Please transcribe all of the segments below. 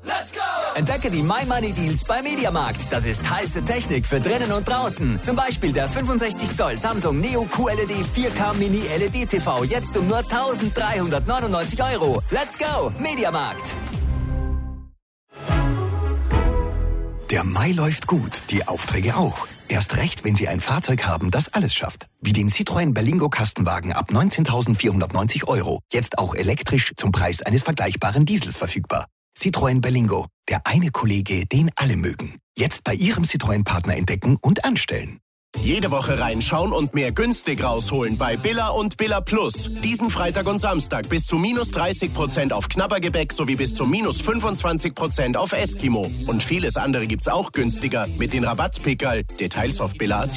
Entdecke die My Money Deals bei Mediamarkt. Das ist heiße Technik für drinnen und draußen. Zum Beispiel der 65 Zoll Samsung Neo QLED 4K Mini LED TV. Jetzt um nur 1.399 €. Let's go, Mediamarkt. Der Mai läuft gut, die Aufträge auch. Erst recht, wenn Sie ein Fahrzeug haben, das alles schafft. Wie den Citroën Berlingo Kastenwagen ab 19.490 €. Jetzt auch elektrisch zum Preis eines vergleichbaren Diesels verfügbar. Citroën Berlingo, der eine Kollege, den alle mögen. Jetzt bei Ihrem Citroën-Partner entdecken und anstellen. Jede Woche reinschauen und mehr günstig rausholen bei Billa und Billa Plus. Diesen Freitag und Samstag bis zu minus 30% auf Knabbergebäck sowie bis zu minus 25% auf Eskimo. Und vieles andere gibt's auch günstiger mit den Rabattpickerl. Details auf billa.at.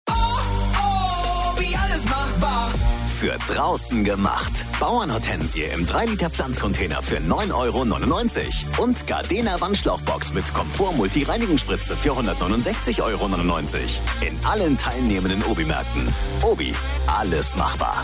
Wie alles machbar. Für draußen gemacht. Bauernhortensie im 3-Liter Pflanzcontainer für 9,99 € und Gardena Wandschlauchbox mit Komfort-Multi-Reinigungsspritze für 169,99 € in allen teilnehmenden Obi-Märkten. Obi, alles machbar.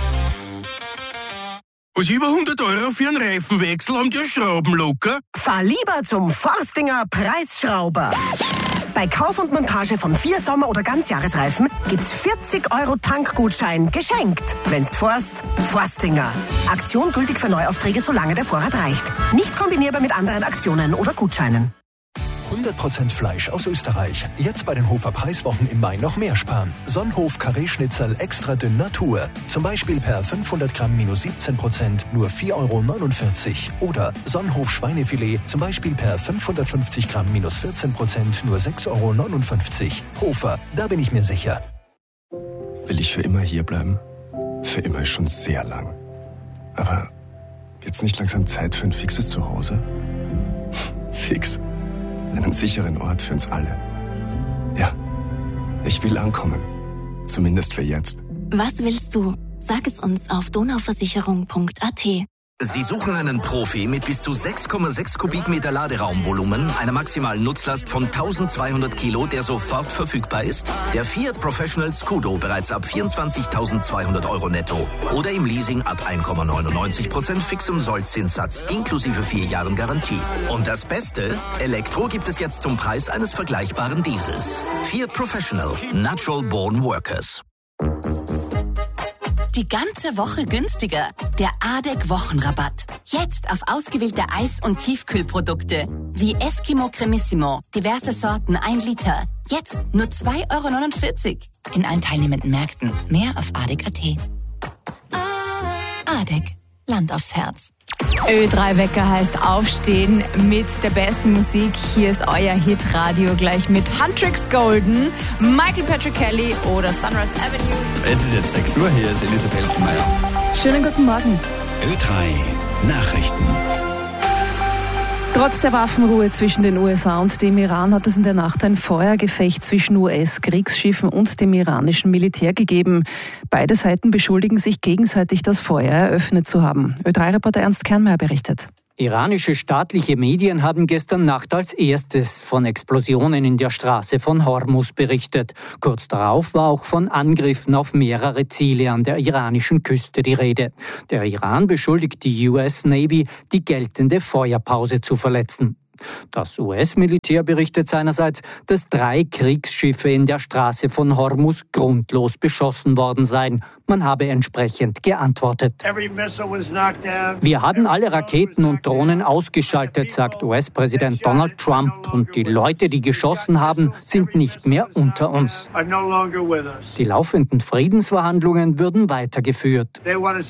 Was über 100 € für einen Reifenwechsel haben die Schrauben locker? Fahr lieber zum Forstinger Preisschrauber. Bei Kauf und Montage von 4 Sommer- oder Ganzjahresreifen gibt's 40 € Tankgutschein geschenkt. Wenn's forst, Forstinger. Aktion gültig für Neuaufträge, solange der Vorrat reicht. Nicht kombinierbar mit anderen Aktionen oder Gutscheinen. 100% Fleisch aus Österreich. Jetzt bei den Hofer Preiswochen im Mai noch mehr sparen. Sonnhof Karree-Schnitzel extra dünn Natur. Zum Beispiel per 500 Gramm minus 17%, nur 4,49 €. Oder Sonnhof Schweinefilet, zum Beispiel per 550 Gramm minus 14%, nur 6,59 €. Hofer, da bin ich mir sicher. Will ich für immer hier bleiben? Für immer ist schon sehr lang. Aber wird's nicht langsam Zeit für ein fixes Zuhause? Fix. Einen sicheren Ort für uns alle. Ja, ich will ankommen. Zumindest für jetzt. Was willst du? Sag es uns auf donauversicherung.at. Sie suchen einen Profi mit bis zu 6,6 Kubikmeter Laderaumvolumen, einer maximalen Nutzlast von 1200 Kilo, der sofort verfügbar ist? Der Fiat Professional Scudo bereits ab 24.200 € netto oder im Leasing ab 1,99% fixem Sollzinssatz inklusive 4 Jahren Garantie. Und das Beste? Elektro gibt es jetzt zum Preis eines vergleichbaren Diesels. Fiat Professional, Natural Born Workers. Die ganze Woche günstiger. Der ADEC-Wochenrabatt. Jetzt auf ausgewählte Eis- und Tiefkühlprodukte. Wie Eskimo Cremissimo. Diverse Sorten 1 Liter. Jetzt nur 2,49 € in allen teilnehmenden Märkten. Mehr auf ADEC.at. ADEC. Land aufs Herz. Ö3-Wecker heißt aufstehen mit der besten Musik. Hier ist euer Hitradio gleich mit Huntrix Golden, Mighty Patrick Kelly oder Sunrise Avenue. Es ist jetzt 6 Uhr, hier ist Elisabeth Elstenmeier. Schönen guten Morgen. Ö3 Nachrichten. Trotz der Waffenruhe zwischen den USA und dem Iran hat es in der Nacht ein Feuergefecht zwischen US-Kriegsschiffen und dem iranischen Militär gegeben. Beide Seiten beschuldigen sich gegenseitig, das Feuer eröffnet zu haben. Ö3-Reporter Ernst Kernmeier berichtet. Iranische staatliche Medien haben gestern Nacht als erstes von Explosionen in der Straße von Hormuz berichtet. Kurz darauf war auch von Angriffen auf mehrere Ziele an der iranischen Küste die Rede. Der Iran beschuldigt die US Navy, die geltende Feuerpause zu verletzen. Das US-Militär berichtet seinerseits, dass 3 Kriegsschiffe in der Straße von Hormuz grundlos beschossen worden seien. Man habe entsprechend geantwortet. Wir haben alle Raketen und Drohnen ausgeschaltet, sagt US-Präsident Donald Trump. Und die Leute, die geschossen haben, sind nicht mehr unter uns. Die laufenden Friedensverhandlungen würden weitergeführt.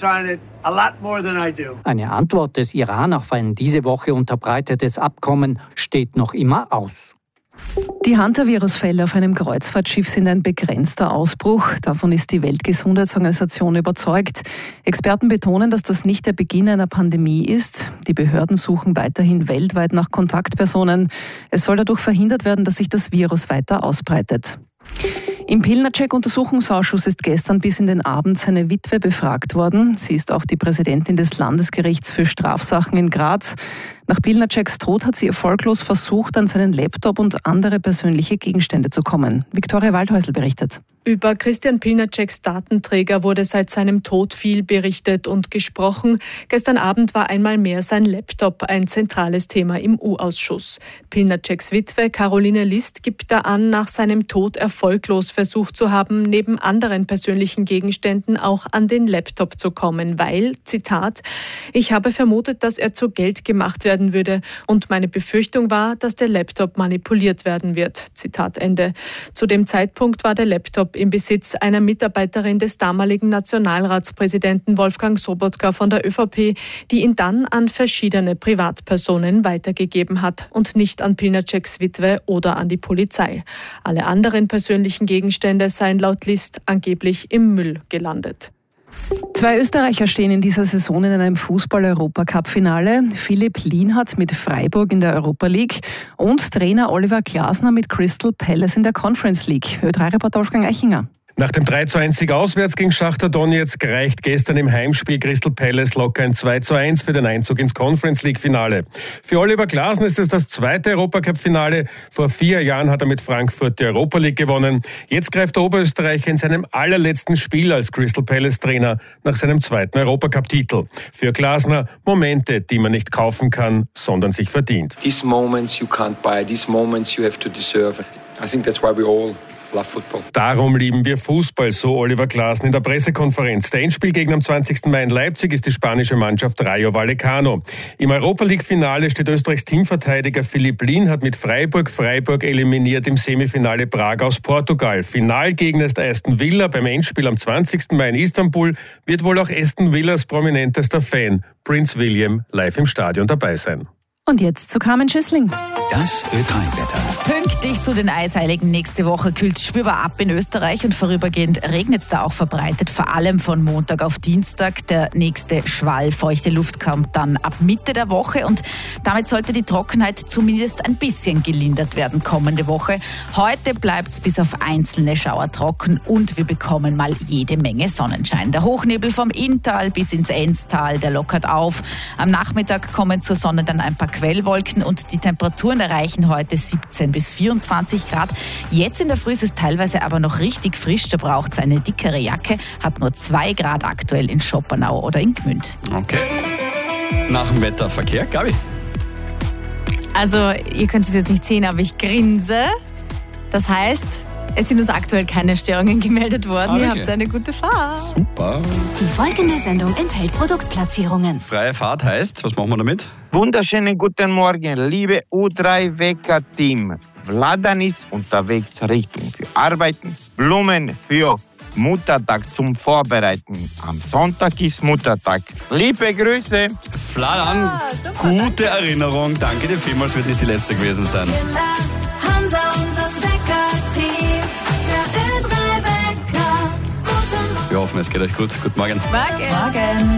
Eine Antwort des Iran auf ein diese Woche unterbreitetes Abkommen steht noch immer aus. Die Hantavirus-Fälle auf einem Kreuzfahrtschiff sind ein begrenzter Ausbruch. Davon ist die Weltgesundheitsorganisation überzeugt. Experten betonen, dass das nicht der Beginn einer Pandemie ist. Die Behörden suchen weiterhin weltweit nach Kontaktpersonen. Es soll dadurch verhindert werden, dass sich das Virus weiter ausbreitet. Im Pilnacek-Untersuchungsausschuss ist gestern bis in den Abend seine Witwe befragt worden. Sie ist auch die Präsidentin des Landesgerichts für Strafsachen in Graz. Nach Pilnaceks Tod hat sie erfolglos versucht, an seinen Laptop und andere persönliche Gegenstände zu kommen. Viktoria Waldhäusl berichtet. Über Christian Pilnaceks Datenträger wurde seit seinem Tod viel berichtet und gesprochen. Gestern Abend war einmal mehr sein Laptop ein zentrales Thema im U-Ausschuss. Pilnaceks Witwe Caroline List gibt da an, nach seinem Tod erfolglos versucht zu haben, neben anderen persönlichen Gegenständen auch an den Laptop zu kommen, weil, Zitat, ich habe vermutet, dass er zu Geld gemacht werden würde und meine Befürchtung war, dass der Laptop manipuliert werden wird. Zitat Ende. Zu dem Zeitpunkt war der Laptop im Besitz einer Mitarbeiterin des damaligen Nationalratspräsidenten Wolfgang Sobotka von der ÖVP, die ihn dann an verschiedene Privatpersonen weitergegeben hat und nicht an Pilnaceks Witwe oder an die Polizei. Alle anderen persönlichen Gegenstände seien laut List angeblich im Müll gelandet. 2 Österreicher stehen in dieser Saison in einem Fußball-Europacup-Finale. Philipp Lienhardt mit Freiburg in der Europa League und Trainer Oliver Glasner mit Crystal Palace in der Conference League. Ö3-Reporter Wolfgang Eichinger. Nach dem 3:1 auswärts gegen Schachtar Donezk reicht gestern im Heimspiel Crystal Palace locker ein 2:1 für den Einzug ins Conference League Finale. Für Oliver Glasner ist es das 2. Europacup-Finale. Vor 4 Jahren hat er mit Frankfurt die Europa League gewonnen. Jetzt greift der Oberösterreicher in seinem allerletzten Spiel als Crystal Palace-Trainer nach seinem 2. Europacup-Titel. Für Glasner Momente, die man nicht kaufen kann, sondern sich verdient. These moments you can't buy, these moments you have to deserve. I think that's why we all love football. Darum lieben wir Fußball, so Oliver Glasner in der Pressekonferenz. Der Endspielgegner am 20. Mai in Leipzig ist die spanische Mannschaft Rayo Vallecano. Im Europa-League-Finale steht Österreichs Teamverteidiger Philipp Lienhardt mit Freiburg eliminiert im Semifinale Prag aus Portugal. Finalgegner ist Aston Villa. Beim Endspiel am 20. Mai in Istanbul wird wohl auch Aston Villas prominentester Fan, Prince William, live im Stadion dabei sein. Und jetzt zu Carmen Schüssling. Das Ö3-Wetter. Pünktlich zu den Eisheiligen nächste Woche kühlt es spürbar ab in Österreich und vorübergehend regnet es da auch verbreitet, vor allem von Montag auf Dienstag. Der nächste Schwall feuchte Luft kommt dann ab Mitte der Woche und damit sollte die Trockenheit zumindest ein bisschen gelindert werden kommende Woche. Heute bleibt es bis auf einzelne Schauer trocken und wir bekommen mal jede Menge Sonnenschein. Der Hochnebel vom Inntal bis ins Enztal, der lockert auf. Am Nachmittag kommen zur Sonne dann ein paar Quellwolken und die Temperaturen erreichen heute 17 bis 24 Grad. Jetzt in der Früh ist es teilweise aber noch richtig frisch, da braucht es eine dickere Jacke, hat nur 2 Grad aktuell in Schopenau oder in Gmünd. Okay. Nach dem Wetterverkehr, Gabi. Also, ihr könnt es jetzt nicht sehen, aber ich grinse. Das heißt, es sind uns aktuell keine Störungen gemeldet worden. Ihr habt eine gute Fahrt. Super. Die folgende Sendung enthält Produktplatzierungen. Freie Fahrt heißt, was machen wir damit? Wunderschönen guten Morgen, liebe U3-Wecker-Team. Vladan ist unterwegs Richtung für Arbeiten, Blumen für Muttertag zum Vorbereiten. Am Sonntag ist Muttertag. Liebe Grüße. Vladan, gute Erinnerung. Danke dir vielmals, wird nicht die letzte gewesen sein. Hansa und das Wecker-Team. Der Ö3-Wecker. Guten Morgen. Wir hoffen, es geht euch gut. Guten Morgen. Morgen.